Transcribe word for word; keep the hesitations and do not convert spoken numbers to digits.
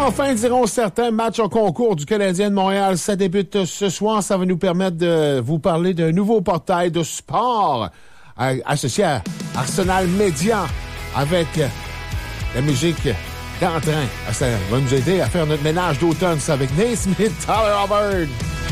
Enfin, diront certains, match au concours du Canadien de Montréal. Ça débute ce soir. Ça va nous permettre de vous parler d'un nouveau portail de sport euh, associé à Arsenal Média avec euh, la musique d'entrain. Ça va nous aider à faire notre ménage d'automne. Ça avec Naismith, Tyler Hubbard.